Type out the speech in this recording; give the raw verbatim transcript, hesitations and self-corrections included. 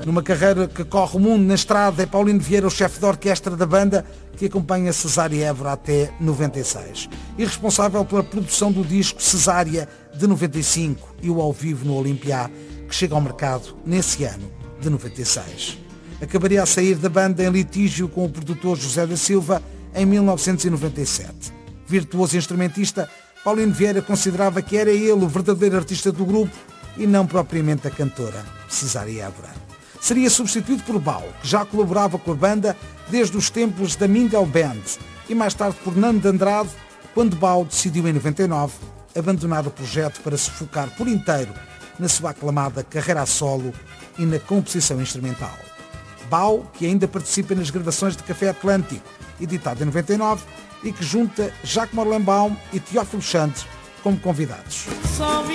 Numa carreira que corre o mundo na estrada, é Paulino Vieira o chefe de orquestra da banda, que acompanha Cesária Évora até noventa e seis. E responsável pela produção do disco Cesária de noventa e cinco e o ao vivo no Olimpiá, que chega ao mercado nesse ano de noventa e seis. Acabaria a sair da banda em litígio com o produtor José da Silva em mil novecentos e noventa e sete. Virtuoso instrumentista, Paulino Vieira considerava que era ele o verdadeiro artista do grupo e não propriamente a cantora Cesária Évora. Seria substituído por Bau, que já colaborava com a banda desde os tempos da Mindel Band, e mais tarde por Nando de Andrade, quando Bau decidiu em noventa e nove abandonar o projeto para se focar por inteiro na sua aclamada carreira a solo e na composição instrumental. Bau, que ainda participa nas gravações de Café Atlântico, editado em noventa e nove, e que junta Jacques Morlenbaum e Teófilo Santos como convidados.